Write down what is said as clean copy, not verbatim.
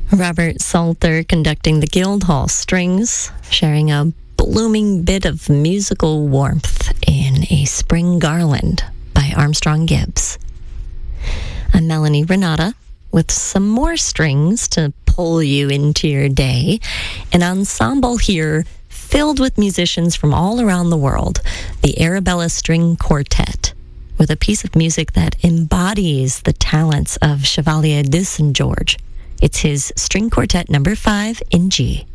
Robert Salter conducting the Guildhall Strings, sharing a blooming bit of musical warmth in A Spring Garland by Armstrong Gibbs. I'm Melanie Renata with some more strings to pull you into your day. An ensemble here filled with musicians from all around the world, the Arabella String Quartet, with a piece of music that embodies the talents of Chevalier de St. George. It's his String Quartet number 5 in G.